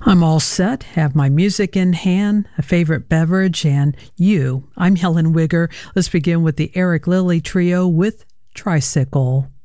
I'm all set, have my music in hand, a favorite beverage, and you. I'm Helen Wigger. Let's begin with the Eric Lilly Trio with Tricycle.